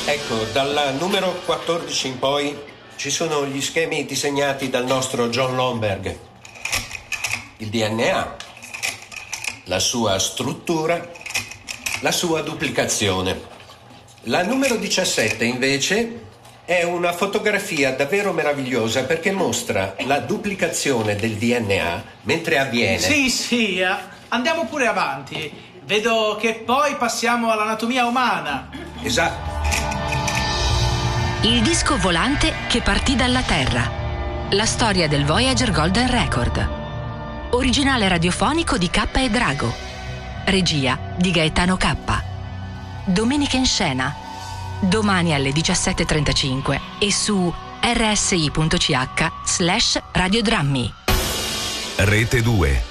Ecco, dal numero 14 in poi ci sono gli schemi disegnati dal nostro John Lomberg. Il DNA, la sua struttura, la sua duplicazione. La numero 17 invece è una fotografia davvero meravigliosa perché mostra la duplicazione del DNA mentre avviene. Sì, andiamo pure avanti. Vedo che poi passiamo all'anatomia umana. Esatto. Il disco volante che partì dalla Terra. La storia del Voyager Golden Record. Originale radiofonico di K e Drago. Regia di Gaetano K. Domenica in scena. Domani alle 17:35 e su rsi.ch/radiodrammi. Rete 2.